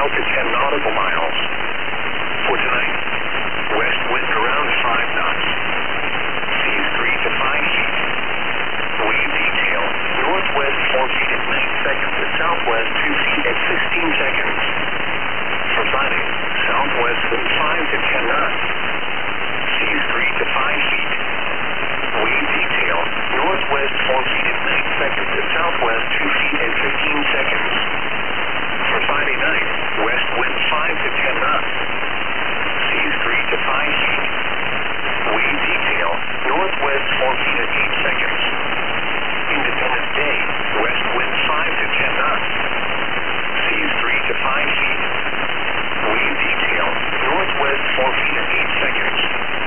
south to 10 nautical miles. For tonight, west wind around 5 knots. Seas 3 to 5 feet. Wave detail, northwest 4 feet at 9 seconds to southwest 2 feet at 16 seconds. For Friday, southwest wind 5 to 10 knots. Seas 3 to 5 feet. Wave detail, northwest 4 feet at 9 seconds to southwest 2 feet at 15 seconds. For Friday night, west wind 5 to 10 knots. Seas 3 to 5 feet. Wave detail, northwest 4 feet at 8 seconds. Independence Day, west wind 5 to 10 knots. Seas 3 to 5 feet. Wave detail, northwest 4 feet at 8 seconds.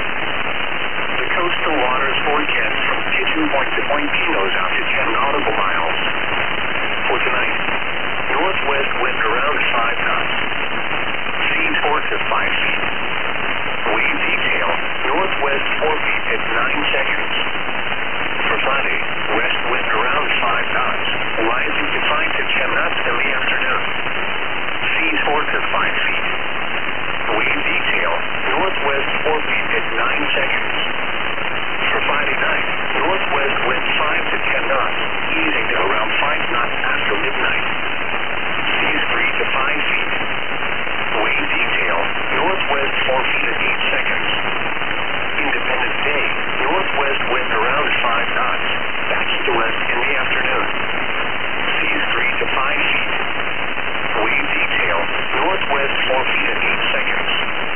The coastal waters forecast from Pigeon Point to Point Pinos out to 10 nautical miles. For tonight, northwest wind around 5 knots. Seas 4 to 5 feet. Wave detail, northwest 4 feet at 9 seconds. For Friday, west wind around 5 knots, rising to 5 to 10 knots in the afternoon. Seas 4 to 5 feet. Wave detail, northwest 4 feet at 9 seconds. For Friday night, northwest wind 5 to 10 knots, easing to around 5 knots after midnight. Seas 3 to 5 feet. Wave detail, northwest 4 feet at 8 seconds. Independence Day, northwest wind around 5 knots, back to west in the afternoon. Seas 3 to 5 feet. Wave detail, northwest 4 feet at 8 seconds.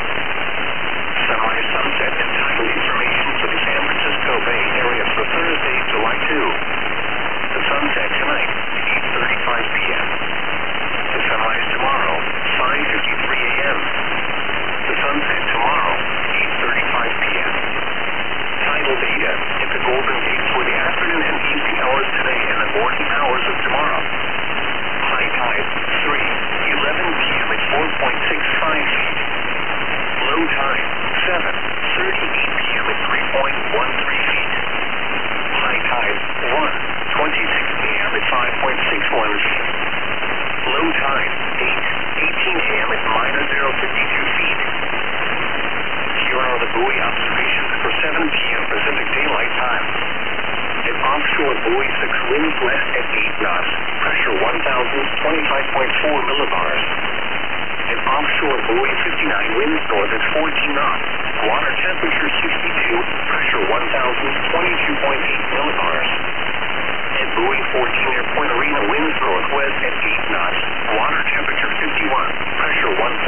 Sunrise, sunset, and tidal information for the San Francisco Bay Area for Thursday, July 2. The sunset tonight, 8:35 p.m. The sunrise tomorrow, 5:53 a.m. The sunset tomorrow, 8:35 p.m. Tidal data at the Golden Gate for the afternoon and evening hours today and the morning hours of tomorrow. High tide, 3:11 p.m. at 4.65 feet. Low tide, 7:38 p.m. at 3.13 feet. High tide, 1:26 p.m. at 5.61 feet. Low tide, 8:18 a.m. at -0.52 feet. Here are the buoy observations for 7 p.m. Pacific Daylight Time. At offshore buoy 6, winds west at 8 knots, pressure 1,025.4 millibars. At offshore buoy 59, winds north at 14 knots, water temperature 62, pressure 1,022.8 millibars. At buoy 14 near Point Arena, winds northwest at 8 knots, water temperature 51, pressure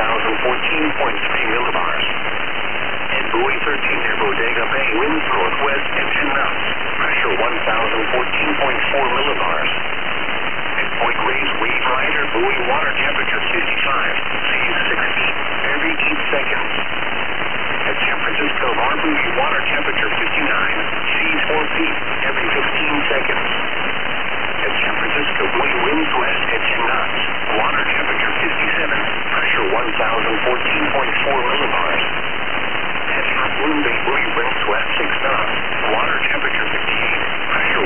1,014.3 millibars. At buoy 13 near Bodega Bay, winds northwest at 10 knots, pressure 1,014.4 millibars. At Point Reyes, wave rider, buoy water temperature 55, seas 6 feet every 8 seconds. At San Francisco Bar buoy water temperature 59, seas 4 feet every 15 seconds. At San Francisco buoy winds west at 10 knots, water temperature 57, pressure 1,014.4 millibars. At Half Moon Bay buoy winds west 6 knots, water temperature 58, pressure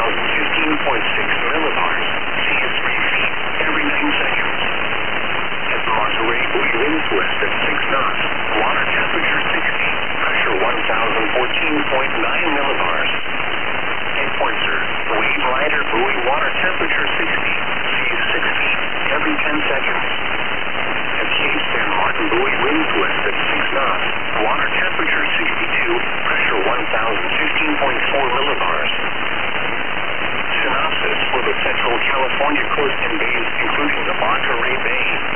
1,015.6 millibars, seas 3 feet every 9 seconds. At Monterey buoy winds west at 6 knots, water temperature 60, pressure 1,014.9 millibars. At Point Sur, wave rider buoy water temperature 60, seas 6 feet every 10 seconds. At Cape San Martin buoy winds west at 6 knots, water temperature 62, pressure 1,015.4 millibars. Synopsis for the Central California coast and Bay